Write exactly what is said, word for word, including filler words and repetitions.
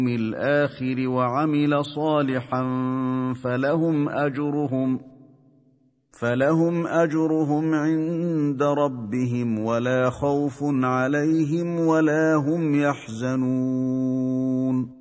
الآخر وعمل صالحا فلهم أجرهم فلهم أجرهم عند ربهم ولا خوف عليهم ولا هم يحزنون.